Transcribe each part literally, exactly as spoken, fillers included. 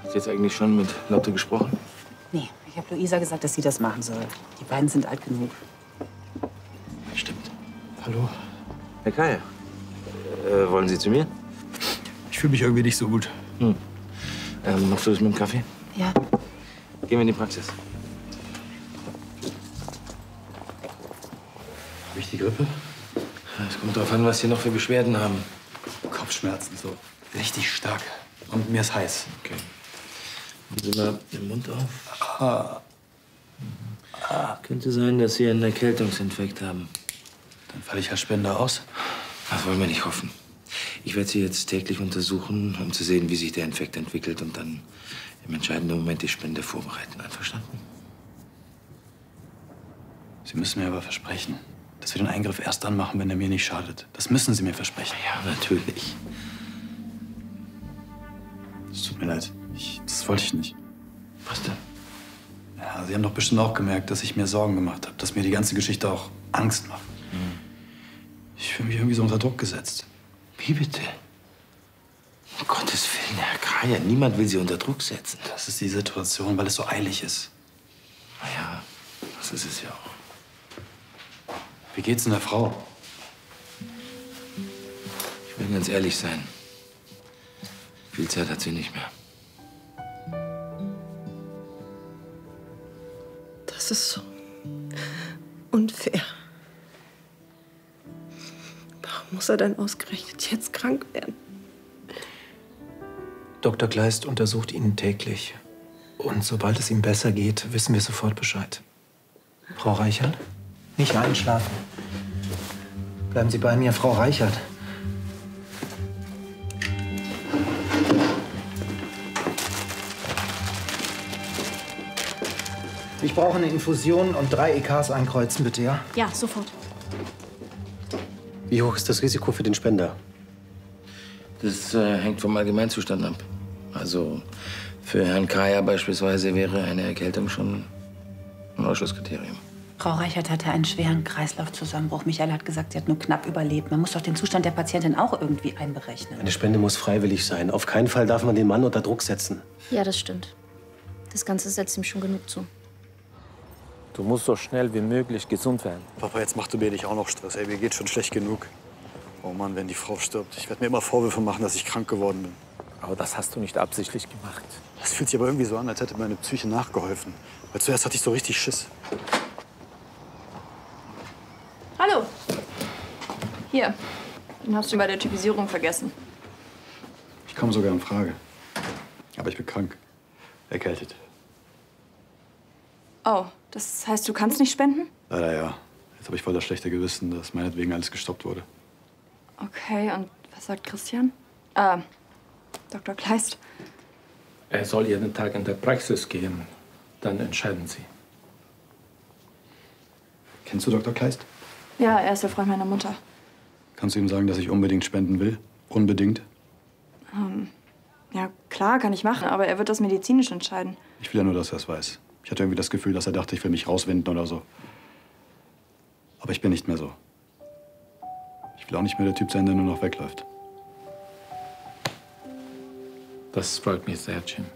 Hast du jetzt eigentlich schon mit Lotte gesprochen? Nee, ich habe Luisa gesagt, dass sie das machen soll. Die beiden sind alt genug. Stimmt. Hallo? Herr Kaya, äh, wollen Sie zu mir? Ich fühle mich irgendwie nicht so gut. Hm. Ähm, machst du das mit dem Kaffee? Ja. Gehen wir in die Praxis. Habe ich die Grippe? Es kommt darauf an, was Sie noch für Beschwerden haben. Kopfschmerzen, so richtig stark. Und mir ist heiß. Okay. Machen Sie mal den Mund auf. Ah. Ah. Könnte sein, dass Sie einen Erkältungsinfekt haben. Dann falle ich als Spender aus? Das wollen wir nicht hoffen. Ich werde Sie jetzt täglich untersuchen, um zu sehen, wie sich der Infekt entwickelt und dann im entscheidenden Moment die Spende vorbereiten. Einverstanden? Sie müssen mir aber versprechen, dass wir den Eingriff erst dann machen, wenn er mir nicht schadet. Das müssen Sie mir versprechen. Ja, natürlich. Es tut mir leid. Ich, das wollte ich nicht. Was denn? Ja, Sie haben doch bestimmt auch gemerkt, dass ich mir Sorgen gemacht habe, dass mir die ganze Geschichte auch Angst macht. Hm. Ich fühle mich irgendwie so unter Druck gesetzt. Wie bitte? Um Gottes Willen, Herr Kaya, niemand will Sie unter Druck setzen. Das ist die Situation, weil es so eilig ist. Na ja, das ist es ja auch. Wie geht's denn der Frau? Ich will ganz ehrlich sein. Viel Zeit hat sie nicht mehr. Das ist so unfair. Warum muss er denn ausgerechnet jetzt krank werden? Doktor Kleist untersucht ihn täglich. Und sobald es ihm besser geht, wissen wir sofort Bescheid. Frau Reichert? Nicht einschlafen. Bleiben Sie bei mir, Frau Reichert. Ich brauche eine Infusion und drei E Ks einkreuzen, bitte, ja? Ja, sofort. Wie hoch ist das Risiko für den Spender? Das äh, hängt vom Allgemeinzustand ab. Also für Herrn Kaya beispielsweise wäre eine Erkältung schon ein Ausschlusskriterium. Frau Reichert hatte einen schweren Kreislaufzusammenbruch. Michael hat gesagt, sie hat nur knapp überlebt. Man muss doch den Zustand der Patientin auch irgendwie einberechnen. Eine Spende muss freiwillig sein. Auf keinen Fall darf man den Mann unter Druck setzen. Ja, das stimmt. Das Ganze setzt ihm schon genug zu. Du musst so schnell wie möglich gesund werden. Papa, jetzt mach du mir nicht auch noch Stress. Ey, mir geht's schon schlecht genug. Oh Mann, wenn die Frau stirbt. Ich werde mir immer Vorwürfe machen, dass ich krank geworden bin. Aber das hast du nicht absichtlich gemacht. Das fühlt sich aber irgendwie so an, als hätte meine Psyche nachgeholfen. Weil zuerst hatte ich so richtig Schiss. Hallo. Hier. Den hast du bei der Typisierung vergessen. Ich komme sogar in Frage. Aber ich bin krank. Erkältet. Oh, das heißt, du kannst nicht spenden? Leider ja. Jetzt habe ich voll das schlechte Gewissen, dass meinetwegen alles gestoppt wurde. Okay, und was sagt Christian? Äh, Doktor Kleist. Er soll jeden Tag in der Praxis gehen. Dann entscheiden Sie. Kennst du Doktor Kleist? Ja, er ist der Freund meiner Mutter. Kannst du ihm sagen, dass ich unbedingt spenden will? Unbedingt? Ähm, ja, klar, kann ich machen, aber er wird das medizinisch entscheiden. Ich will ja nur, dass er es weiß. Ich hatte irgendwie das Gefühl, dass er dachte, ich will mich rauswinden oder so. Aber ich bin nicht mehr so. Ich will auch nicht mehr der Typ sein, der nur noch wegläuft. Das freut mich sehr, Jim.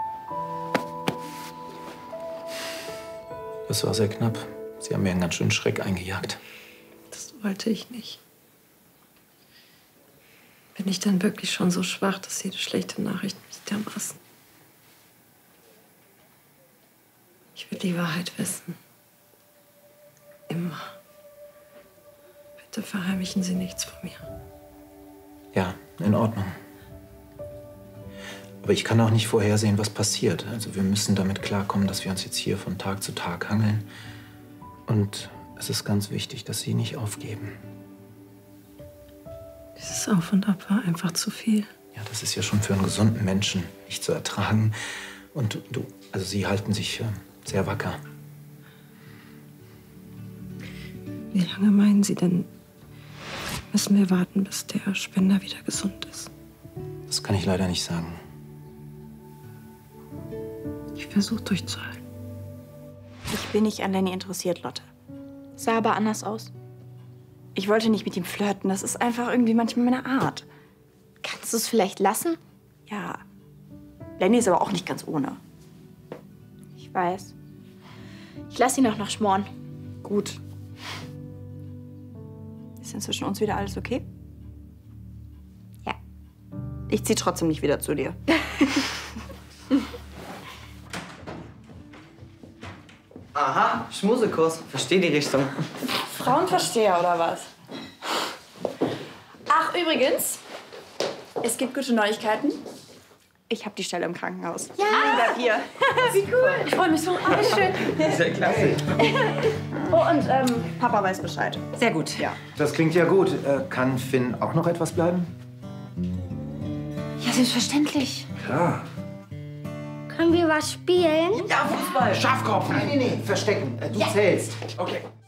Das war sehr knapp. Sie haben mir einen ganz schönen Schreck eingejagt. Das wollte ich nicht. Bin ich dann wirklich schon so schwach, dass jede schlechte Nachricht mich dermaßen... Ich will die Wahrheit wissen. Immer. Bitte verheimlichen Sie nichts von mir. Ja, in Ordnung. Aber ich kann auch nicht vorhersehen, was passiert. Also wir müssen damit klarkommen, dass wir uns jetzt hier von Tag zu Tag hangeln. Und es ist ganz wichtig, dass Sie nicht aufgeben. Dieses Auf und Ab war einfach zu viel. Ja, das ist ja schon für einen gesunden Menschen nicht zu ertragen. Und du, also Sie halten sich äh, sehr wacker. Wie lange meinen Sie denn, müssen wir warten, bis der Spender wieder gesund ist? Das kann ich leider nicht sagen. Ich versuche durchzuhalten. Ich bin nicht an Lenny interessiert, Lotte. Sah aber anders aus. Ich wollte nicht mit ihm flirten. Das ist einfach irgendwie manchmal meine Art. Kannst du es vielleicht lassen? Ja. Lenny ist aber auch nicht ganz ohne. Ich weiß. Ich lasse ihn auch noch schmoren. Gut. Ist denn zwischen uns wieder alles okay? Ja. Ich zieh trotzdem nicht wieder zu dir. Aha, Schmusekurs. Versteh die Richtung. Frauenversteher oder was? Ach, übrigens, es gibt gute Neuigkeiten. Ich habe die Stelle im Krankenhaus. Ja. Ich bleib hier. Wie cool. Ich freue mich so. Alles schön. Sehr klasse. Oh, und ähm, Papa weiß Bescheid. Sehr gut. Ja. Das klingt ja gut. Äh, kann Finn auch noch etwas bleiben? Ja, selbstverständlich. Klar. Können wir was spielen? Ja, Fußball. Schafkopf. Nein, nee, nee. Verstecken. Äh, Du zählst. Okay.